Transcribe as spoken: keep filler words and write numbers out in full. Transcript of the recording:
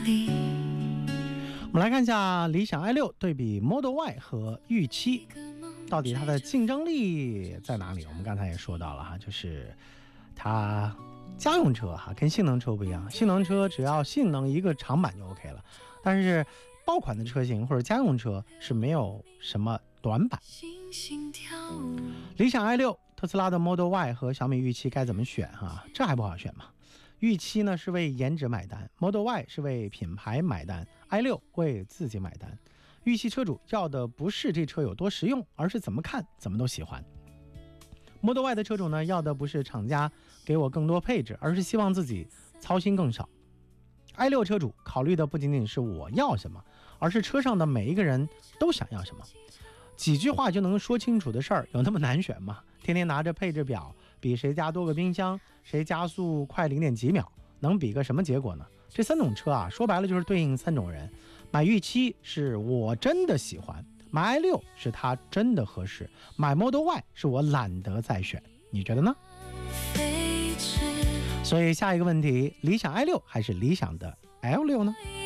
我们来看一下理想 i 六 对比 Model Y 和预期，到底它的竞争力在哪里？我们刚才也说到了哈，就是它家用车哈跟性能车不一样，性能车只要性能一个长板就 OK 了，但是爆款的车型或者家用车是没有什么短板。理想 i 六、特斯拉的 Model Y 和小米预期该怎么选哈？这还不好选吗？预期呢是为颜值买单， Model Y 是为品牌买单， i 六 为自己买单。预期车主要的不是这车有多实用，而是怎么看怎么都喜欢。 Model Y 的车主呢，要的不是厂家给我更多配置，而是希望自己操心更少。 i 六 车主考虑的不仅仅是我要什么，而是车上的每一个人都想要什么。几句话就能说清楚的事儿，有那么难选吗？天天拿着配置表比谁家多个冰箱，谁加速快零点几秒，能比个什么结果呢？这三种车啊，说白了就是对应三种人。买预期是我真的喜欢，买 i 六 是它真的合适，买 Model Y 是我懒得再选，你觉得呢？所以下一个问题，理想 i 六 还是理想的 L 六呢？